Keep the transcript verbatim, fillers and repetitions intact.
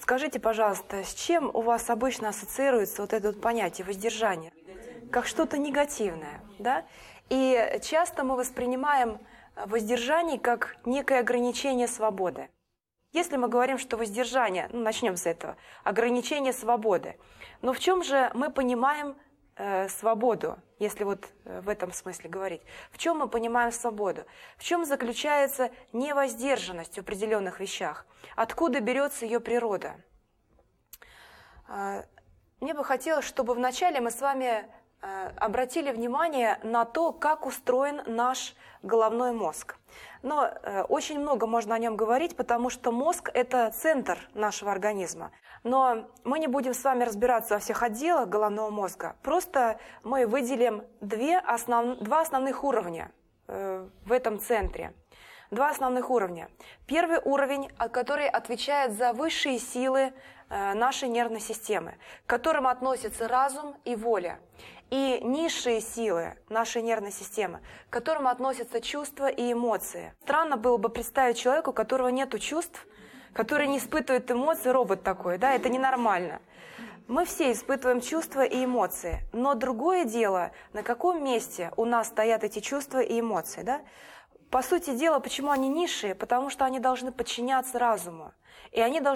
Скажите, пожалуйста, с чем у вас обычно ассоциируется вот это вот понятие воздержания? Как что-то негативное, да? И часто мы воспринимаем воздержание как некое ограничение свободы. Если мы говорим, что воздержание, ну, начнем с этого, ограничение свободы, но в чем же мы понимаем э, свободу, если вот э, в этом смысле говорить? В чем мы понимаем свободу? В чем заключается невоздержанность в определенных вещах? Откуда берется ее природа? Э, мне бы хотелось, чтобы вначале мы с вами э, обратили внимание на то, как устроен наш головной мозг. Но э, очень много можно о нем говорить, потому что мозг – это центр нашего организма. Но мы не будем с вами разбираться во всех отделах головного мозга. Просто мы выделим две основ... два основных уровня э, в этом центре. Два основных уровня. Первый уровень, который отвечает за высшие силы э, нашей нервной системы, к которым относятся разум и воля. И низшие силы нашей нервной системы, к которым относятся чувства и эмоции. Странно было бы представить человека, у которого нет чувств, который не испытывает эмоции, робот такой, да, это ненормально. Мы все испытываем чувства и эмоции, но другое дело, на каком месте у нас стоят эти чувства и эмоции, да? По сути дела, почему они низшие? Потому что они должны подчиняться разуму, и они должны